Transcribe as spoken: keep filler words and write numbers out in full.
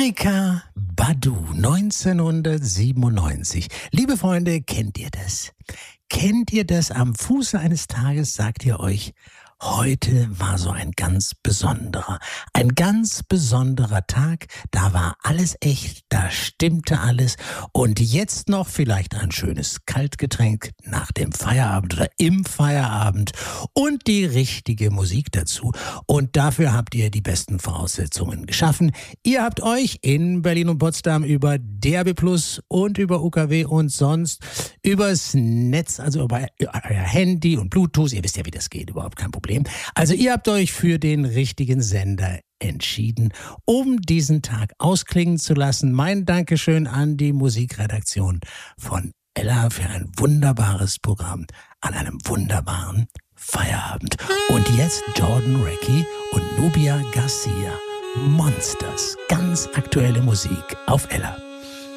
Erykah Badu, neunzehnhundertsiebenundneunzig. Liebe Freunde, kennt ihr das? Kennt ihr das? Am Fuße eines Tages sagt ihr euch, heute war so ein ganz besonderer, ein ganz besonderer Tag. Da war alles echt, da stimmte alles. Und jetzt noch vielleicht ein schönes Kaltgetränk nach dem Feierabend oder im Feierabend und die richtige Musik dazu. Und dafür habt ihr die besten Voraussetzungen geschaffen. Ihr habt euch in Berlin und Potsdam über D A B plus und über U K W und sonst übers Netz, also über euer Handy und Bluetooth, ihr wisst ja, wie das geht, überhaupt kein Problem. Also ihr habt euch für den richtigen Sender entschieden, um diesen Tag ausklingen zu lassen. Mein Dankeschön an die Musikredaktion von Ella für ein wunderbares Programm an einem wunderbaren Feierabend. Und jetzt Jordan Reckie und Nubia Garcia. Monsters. Ganz aktuelle Musik auf Ella.